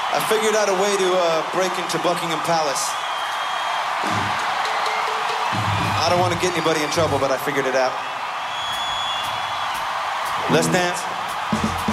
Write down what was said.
I figured out a way to break into Buckingham Palace. I don't want to get anybody in trouble, but I figured it out. Let's dance.